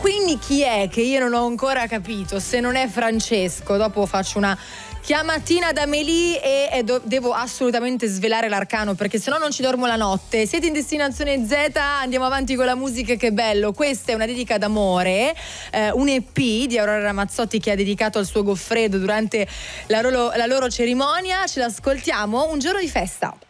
quindi chi è che io non ho ancora capito? Se non è Francesco, dopo faccio una chiamatina da Melì e devo assolutamente svelare l'arcano, perché sennò non ci dormo la notte. Siete in Destinazione Z, andiamo avanti con la musica, che bello. Questa è una dedica d'amore, un EP di Aurora Ramazzotti che ha dedicato al suo Goffredo durante la loro cerimonia. Ce l'ascoltiamo, Un giorno di festa.